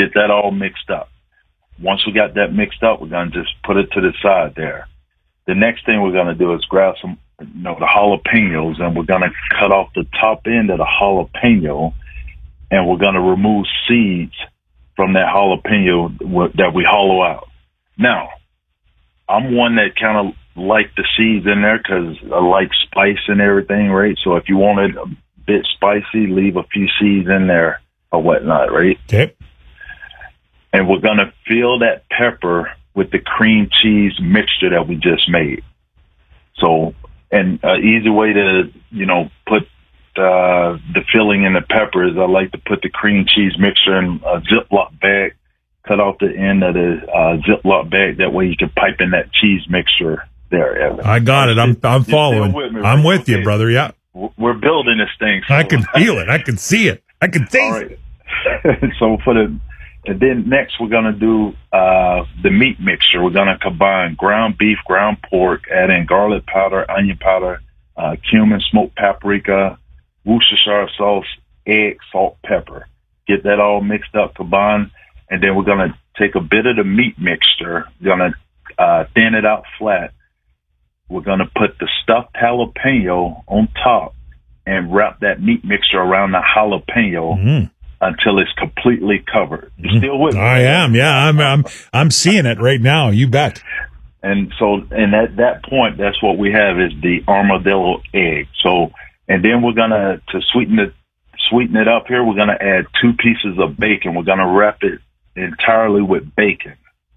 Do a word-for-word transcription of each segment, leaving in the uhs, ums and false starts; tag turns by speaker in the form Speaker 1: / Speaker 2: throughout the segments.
Speaker 1: get that all mixed up. Once we got that mixed up, we're going to just put it to the side there. The next thing we're going to do is grab some, you know, the jalapenos, and we're going to cut off the top end of the jalapeno, and we're going to remove seeds from that jalapeno that we hollow out. Now, I'm one that kind of like the seeds in there because I like spice and everything, right? So if you want it a bit spicy, leave a few seeds in there or whatnot, right?
Speaker 2: Okay.
Speaker 1: And we're going to fill that pepper with the cream cheese mixture that we just made. So, and an easy way to, you know, put uh, the filling in the pepper is I like to put the cream cheese mixture in a Ziploc bag, cut off the end of the uh, Ziploc bag. That way you can pipe in that cheese mixture there, Evan.
Speaker 2: I got it. I'm I'm following.
Speaker 1: With me, right?
Speaker 2: I'm with
Speaker 1: okay.
Speaker 2: you, brother. Yeah.
Speaker 1: We're building this thing. So.
Speaker 2: I can feel it. I can see it. I can taste
Speaker 1: right. it. So for the, and then next we're going to do uh, the meat mixture. We're going to combine ground beef, ground pork, add in garlic powder, onion powder, uh, cumin, smoked paprika, Worcestershire sauce, egg, salt, pepper. Get that all mixed up, combined, and then we're going to take a bit of the meat mixture. We're going to uh, thin it out flat. We're going to put the stuffed jalapeno on top and wrap that meat mixture around the jalapeno mm-hmm. until it's completely covered. You mm-hmm. still with me?
Speaker 2: I am, yeah. I'm, I'm, I'm seeing it right now. You bet.
Speaker 1: And so, and at that point, that's what we have is the armadillo egg. So, and then we're gonna to sweeten it, sweeten it up here. We're gonna add two pieces of bacon. We're gonna wrap it entirely with bacon.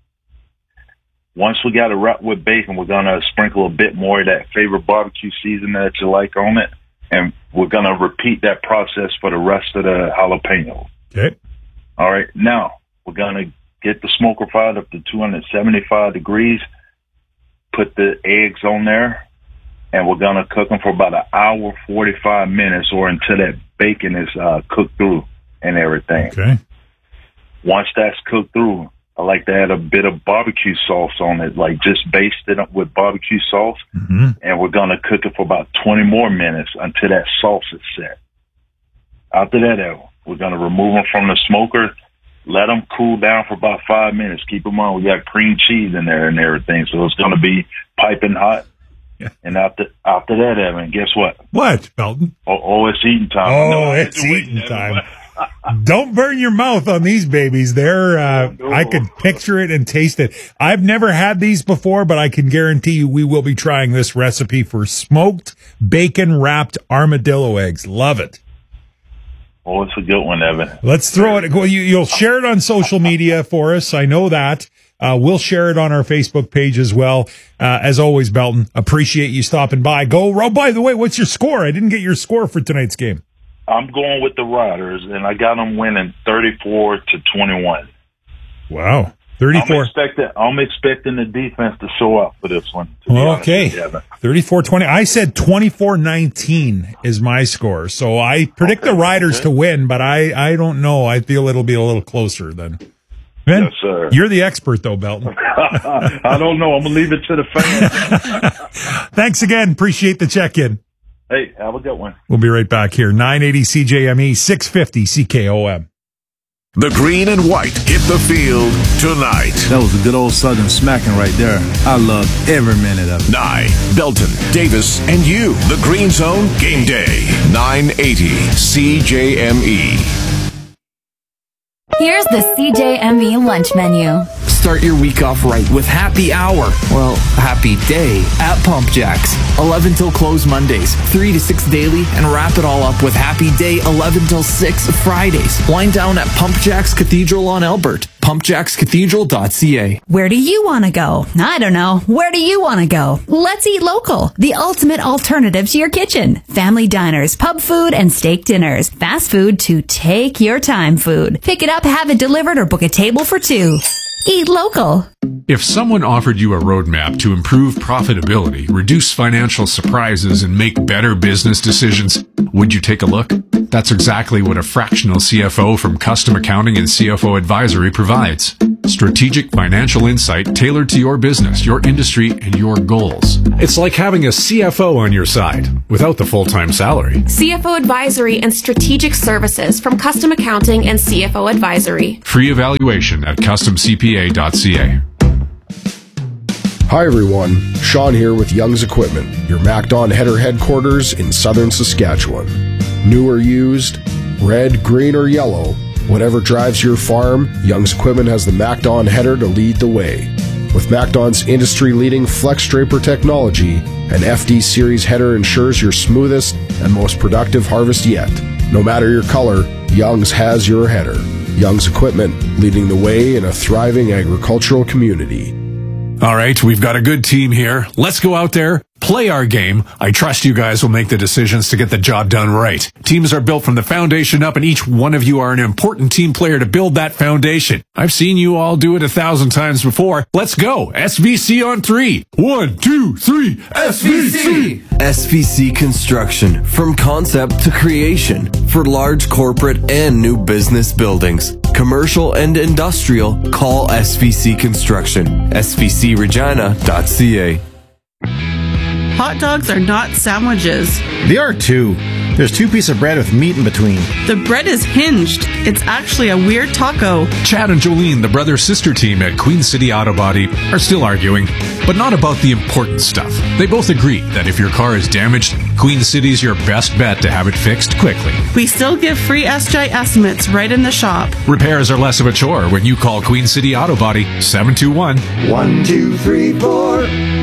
Speaker 1: Once we got it wrapped with bacon, we're going to sprinkle a bit more of that favorite barbecue seasoning that you like on it, and we're going to repeat that process for the rest of the jalapeno.
Speaker 2: Okay.
Speaker 1: All right. Now, we're going to get the smoker fired up to two hundred seventy-five degrees, put the eggs on there, and we're going to cook them for about an hour, forty-five minutes, or until that bacon is uh, cooked through and everything.
Speaker 2: Okay.
Speaker 1: Once that's cooked through, I like to add a bit of barbecue sauce on it, like just baste it up with barbecue sauce.
Speaker 2: Mm-hmm.
Speaker 1: And we're going to cook it for about twenty more minutes until that sauce is set. After that, we're going to remove them from the smoker, let them cool down for about five minutes. Keep them on. We got cream cheese in there and everything, so it's going to be piping hot. Yeah. And after after that, Evan, guess what?
Speaker 2: What, Belton?
Speaker 1: Oh, oh it's eating time.
Speaker 2: Oh,
Speaker 1: no,
Speaker 2: it's eating time. Don't burn your mouth on these babies. They're, uh,
Speaker 1: no.
Speaker 2: I could picture it and taste it. I've never had these before, but I can guarantee you we will be trying this recipe for smoked bacon wrapped armadillo eggs. Love it.
Speaker 1: Oh, it's a good one, Evan.
Speaker 2: Let's throw it. Well, you, you'll share it on social media for us. I know that. Uh, we'll share it on our Facebook page as well. Uh, as always, Belton, appreciate you stopping by. Go, oh, by the way, what's your score? I didn't get your score for tonight's game.
Speaker 1: I'm going with the Riders, and I got them winning thirty-four to twenty-one.
Speaker 2: Wow, thirty-four.
Speaker 1: I'm expecting, I'm expecting the defense to show up for this one.
Speaker 2: Okay, thirty-four twenty. I said twenty-four nineteen is my score, so I predict okay, the Riders okay. to win, but I, I don't know. I feel it'll be a little closer then. Ben,
Speaker 1: yes, sir.
Speaker 2: You're the expert, though, Belton.
Speaker 1: I don't know. I'm going to leave it to the fans.
Speaker 2: Thanks again. Appreciate the check-in.
Speaker 1: Hey, have a good one.
Speaker 2: We'll be right back here. nine eighty C J M E, six fifty C K O M.
Speaker 3: The green and white hit the field tonight.
Speaker 4: That was a good old Southern smacking right there. I loved every minute of it.
Speaker 3: Nye, Belton, Davis, and you. The Green Zone Game Day. nine eighty C J M E.
Speaker 5: Here's the C J M E lunch menu.
Speaker 6: Start your week off right with Happy Hour. Well, Happy Day at Pump Jacks. eleven till close Mondays, three to six daily, and wrap it all up with Happy Day eleven till six Fridays. Wind down at Pump Jacks Cathedral on Albert. pump jacks cathedral dot c a.
Speaker 5: Where do you want to go? I don't know. Where do you want to go? Let's eat local. The ultimate alternative to your kitchen. Family diners, pub food, and steak dinners. Fast food to take your time food. Pick it up, have it delivered, or book a table for two. Eat local.
Speaker 7: If someone offered you a roadmap to improve profitability, reduce financial surprises, and make better business decisions, would you take a look? That's exactly what a fractional C F O from Custom Accounting and C F O Advisory provides. Strategic financial insight tailored to your business, your industry, and your goals. It's like having a C F O on your side without the full-time salary.
Speaker 8: C F O Advisory and Strategic Services from Custom Accounting and C F O Advisory.
Speaker 7: Free evaluation at custom c p a dot c a.
Speaker 9: Hi everyone, Sean here with Young's Equipment, your MacDon header headquarters in southern Saskatchewan. New or used, red, green, or yellow, whatever drives your farm, Young's Equipment has the MacDon header to lead the way. With MacDon's industry-leading Flex Draper technology, an F D Series header ensures your smoothest and most productive harvest yet. No matter your color, Young's has your header. Young's Equipment, leading the way in a thriving agricultural community.
Speaker 7: All right, we've got a good team here. Let's go out there, play our game. I trust you guys will make the decisions to get the job done right. Teams are built from the foundation up, and each one of you are an important team player to build that foundation. I've seen you all do it a thousand times before. Let's go. S V C on three. One, two, three. S V C.
Speaker 10: S V C Construction. From concept to creation. For large corporate and new business buildings. Commercial and industrial, call S V C Construction. S V C regina dot c a.
Speaker 11: Hot dogs are not sandwiches.
Speaker 12: They are too. There's two pieces of bread with meat in between.
Speaker 11: The bread is hinged. It's actually a weird taco.
Speaker 7: Chad and Jolene, the brother-sister team at Queen City Auto Body, are still arguing, but not about the important stuff. They both agree that if your car is damaged, Queen City's your best bet to have it fixed quickly.
Speaker 11: We still give free S G I estimates right in the shop.
Speaker 7: Repairs are less of a chore when you call Queen City Auto Body seven two one,
Speaker 13: one two three four.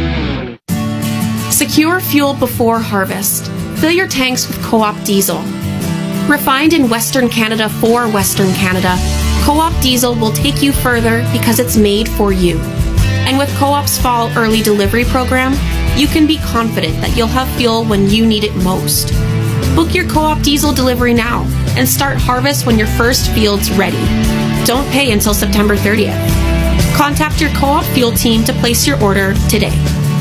Speaker 8: Secure fuel before harvest. Fill your tanks with Co-op diesel. Refined in Western Canada for Western Canada, Co-op diesel will take you further because it's made for you. And with Co-op's fall early delivery program, you can be confident that you'll have fuel when you need it most. Book your Co-op diesel delivery now and start harvest when your first field's ready. Don't pay until September thirtieth. Contact your Co-op fuel team to place your order today.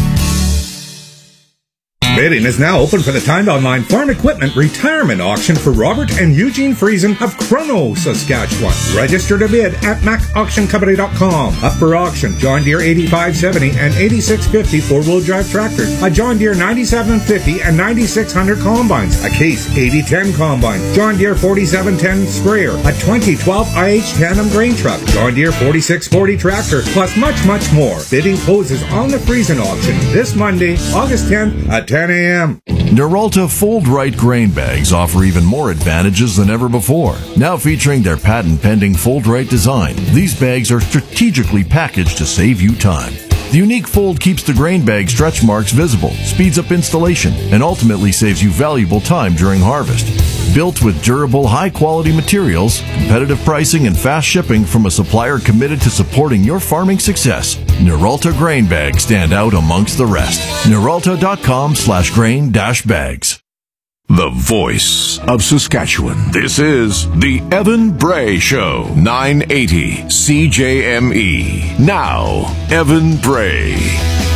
Speaker 14: Bidding is now open for the Timed Online Farm Equipment Retirement Auction for Robert and Eugene Friesen of Crono, Saskatchewan. Register to bid at mac auction company dot com. Up for auction, John Deere eighty-five seventy and eighty-six fifty four-wheel drive tractors, a John Deere ninety-seven fifty and ninety-six hundred combines, a Case eighty ten combine, John Deere forty-seven ten sprayer, a twenty twelve I H tandem grain truck, John Deere forty-six forty tractor, plus much, much more. Bidding closes on the Friesen auction this Monday, August tenth at ten a.m.
Speaker 15: Noralta Fold Right grain bags offer even more advantages than ever before. Now featuring their patent-pending Fold Right design, these bags are strategically packaged to save you time. The unique fold keeps the grain bag stretch marks visible, speeds up installation, and ultimately saves you valuable time during harvest. Built with durable, high-quality materials, competitive pricing, and fast shipping from a supplier committed to supporting your farming success, Noralta grain bags stand out amongst the rest. Noralta.com slash grain dash bags.
Speaker 3: The voice of Saskatchewan. This is the Evan Bray Show, nine eighty C J M E. Now, Evan Bray.